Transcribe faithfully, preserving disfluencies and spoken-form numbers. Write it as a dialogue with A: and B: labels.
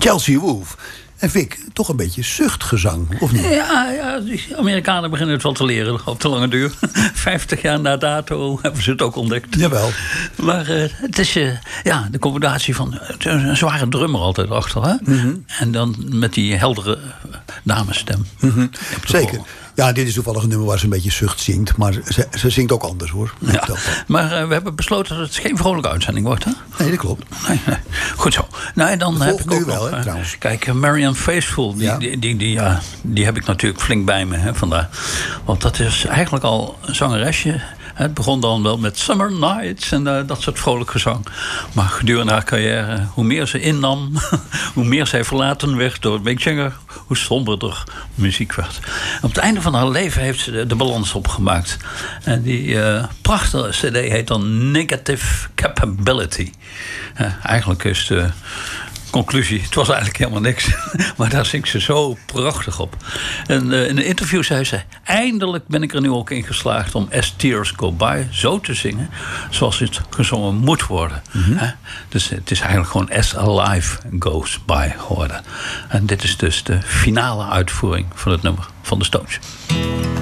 A: Chelsea Wolfe. En Vic, toch een beetje zuchtgezang, of niet?
B: Ja, ja, die Amerikanen beginnen het wel te leren op de lange duur. Vijftig jaar na dato hebben ze het ook ontdekt.
A: Jawel.
B: Maar uh, het is uh, ja, de combinatie van uh, een zware drummer altijd achter. Hè? Mm-hmm. En dan met die heldere damesstem.
A: Mm-hmm. Zeker. Ja, dit is toevallig een nummer waar ze een beetje zucht zingt. Maar ze, ze zingt ook anders, hoor.
B: Ja, maar uh, we hebben besloten dat het geen vrolijke uitzending wordt, hè?
A: Nee, dat klopt.
B: Nee, nee. Goed zo. Nou, dan heb ik ook
A: wel,
B: nog,
A: hè, trouwens.
B: Kijk, uh, Marianne Faithfull, die, ja. die, die, die, ja, die heb ik natuurlijk flink bij me, hè, vandaar. Want dat is eigenlijk al een zangeresje. Het begon dan wel met Summer Nights en uh, dat soort vrolijk gezang. Maar gedurende haar carrière, hoe meer ze innam, hoe meer zij verlaten werd door Mick Jagger, hoe somberder muziek werd. Op het einde van haar leven heeft ze de, de balans opgemaakt. En die uh, prachtige cd heet dan Negative Capability. Uh, eigenlijk is de conclusie, het was eigenlijk helemaal niks. Maar daar zingt ze zo prachtig op. En uh, in een interview zei ze: eindelijk ben ik er nu ook in geslaagd om As Tears Go By zo te zingen zoals het gezongen moet worden. Mm-hmm. He? Dus het is eigenlijk gewoon As a Life Goes By geworden. En dit is dus de finale uitvoering van het nummer van de Stones.